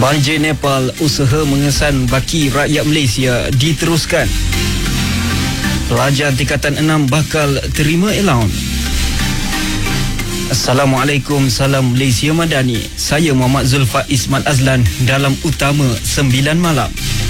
Banjir Nepal, usaha mengesan baki rakyat Malaysia diteruskan. Pelajar tingkatan 6 bakal terima allowance. Assalamualaikum, salam Malaysia Madani. Saya Muhammad Zulfa Ismat Azlan dalam Utama 9 Malam.